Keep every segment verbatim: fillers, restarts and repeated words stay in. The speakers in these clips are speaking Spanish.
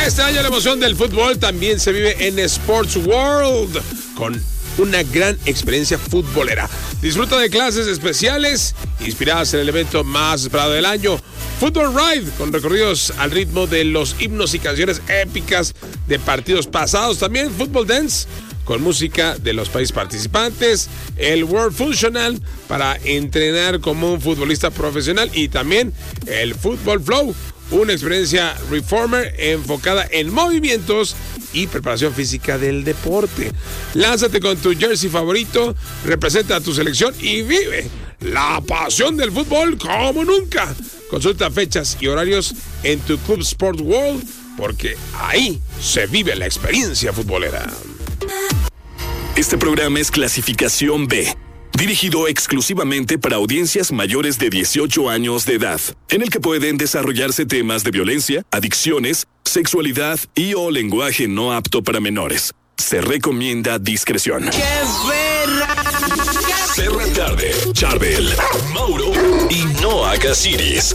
Este año la emoción del fútbol también se vive en Sports World con una gran experiencia futbolera. Disfruta de clases especiales inspiradas en el evento más esperado del año, Football Ride, con recorridos al ritmo de los himnos y canciones épicas de partidos pasados. También Football Dance, con música de los países participantes, el World Functional para entrenar como un futbolista profesional y también el Football Flow, una experiencia reformer enfocada en movimientos y preparación física del deporte. Lánzate con tu jersey favorito, representa a tu selección y vive la pasión del fútbol como nunca. Consulta fechas y horarios en tu Club Sport World porque ahí se vive la experiencia futbolera. Este programa es clasificación B, dirigido exclusivamente para audiencias mayores de dieciocho años de edad, en el que pueden desarrollarse temas de violencia, adicciones, sexualidad y o lenguaje no apto para menores. Se recomienda discreción. ¡Qué perra! Perra Tarde, Charbel, Mauro y Noah Casiris.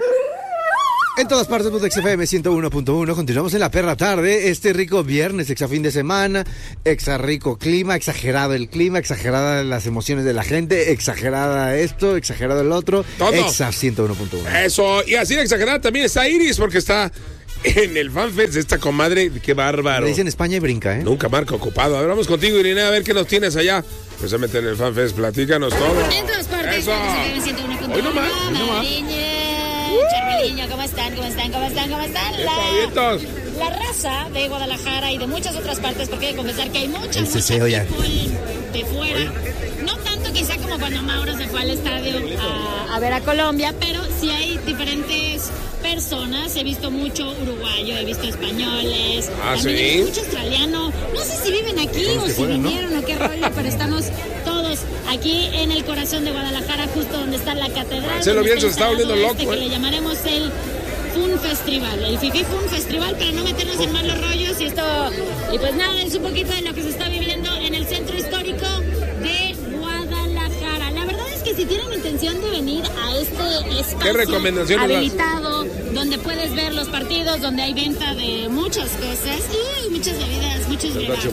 En todas partes de X F M ciento uno punto uno, continuamos en la perra tarde, este rico viernes, exa fin de semana, exa rico clima, exagerado el clima, exageradas las emociones de la gente, exagerada esto, exagerado el otro, todo. Exa ciento uno punto uno. Eso, y así de exagerada también está Iris, porque está en el fanfest de esta comadre, qué bárbaro. Le dicen España y brinca, ¿eh? Nunca marca ocupado. A ver, vamos contigo, Irina, a ver qué nos tienes allá. Precisamente en el fanfest, platícanos todo. En todas partes, eso. ciento uno punto uno. Hoy no más, hoy no más. Charbeliño, ¿cómo están? ¿Cómo están? ¿Cómo están? ¿Cómo están? La, la raza de Guadalajara y de muchas otras partes, porque hay que confesar que hay mucha, el mucha ceseo ya. de fuera. Oye. No tanto quizá como cuando Mauro se fue al estadio a, a ver a Colombia, pero sí hay diferentes personas. He visto mucho uruguayo, he visto españoles, ah, también ¿sí? he visto mucho australiano. No sé si viven aquí o si fueron, vinieron, ¿no? O qué rollo, pero estamos todos aquí en el corazón de Guadalajara, justo donde está la catedral. Marcelo bien se está volviendo loco, este, ¿eh? Que le llamaremos el Fun Festival, el Fifi Fun Festival, para no meternos en malos rollos y esto. Y pues nada, es un poquito de lo que se está viviendo en el centro histórico de Guadalajara. La verdad es que si tienen intención de venir a este espacio habilitado, donde puedes ver los partidos, donde hay venta de muchas cosas y muchas bebidas, muchos brebajes,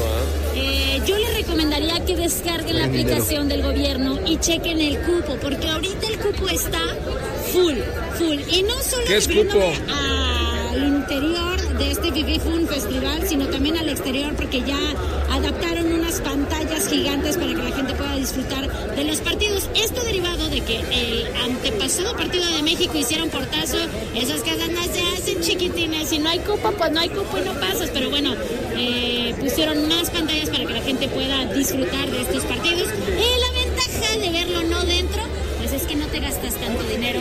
eh, yo les recomendaría que descarguen la aplicación del gobierno y chequen el cupo, porque ahorita el cupo está full, full. Y no solo refiriéndome al interior de este Fifi Fun Festival, sino también al exterior, porque ya adaptaron unas pantallas gigantes para que la gente pueda disfrutar de los partidos. Esto derivado de que el antepasado partido de México hicieron portazo, esas casas no se hacen chiquitines, si no hay cupo, pues no hay cupo y no pasas, pero bueno, eh, pusieron más pantallas para que la gente pueda disfrutar de estos partidos. Y la ventaja de verlo no dentro, pues es que no te gastas tanto dinero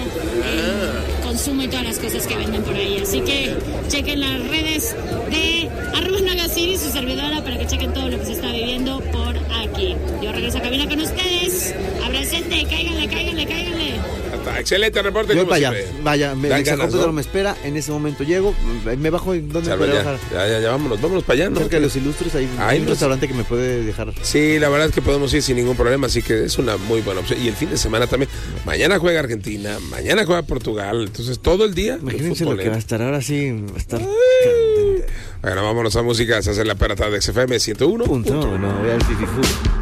en consumo y todas las cosas que venden por ahí. Así que chequen las redes de arroba Nagasiri, su servidora, para que chequen todo lo que se está viviendo por aquí. Yo regreso a cabina con ustedes. Abracete, cáiganle, cáiganle, cáiganle. Excelente reporte. Yo para allá, vaya, me, el ¿no? me espera, en ese momento llego, me bajo en donde me puede bajar. Ya, ya, ya, vámonos, vámonos para allá, ¿no? Cerca de Los Ilustres, hay, hay un restaurante que me puede dejar. Sí, la verdad es que podemos ir sin ningún problema, así que es una muy buena opción. Y el fin de semana también, mañana juega Argentina, mañana juega Portugal, entonces todo el día. Imagínense lo que va a estar, ahora sí va a estar. Bueno, vámonos a música, se hace la perra tarde de X F M ciento uno. Punto, no, voy al Fifi Food.